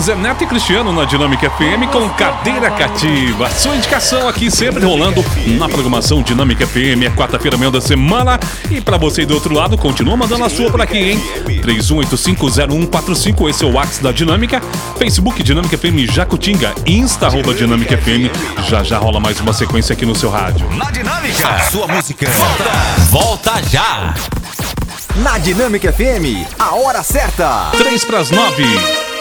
Zé Neto e Cristiano na Dinâmica FM com Cadeira Cativa. Sua indicação aqui sempre rolando na programação Dinâmica FM. É quarta-feira, meio da semana. E pra você do outro lado, continua mandando a sua por aqui, hein? 31850145, esse é o WhatsApp da Dinâmica. Facebook Dinâmica FM Jacutinga, Insta @Dinâmica FM. Já rola mais uma sequência aqui no seu rádio. Na Dinâmica, a sua música volta já. Na Dinâmica FM, a hora certa. 3 para as 9.